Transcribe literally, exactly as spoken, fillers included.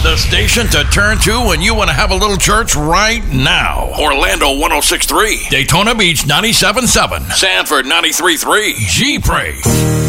The station to turn to when you want to have a little church right now. Orlando one oh six point three. Daytona Beach ninety-seven point seven. Sanford ninety-three point three. G-Praise.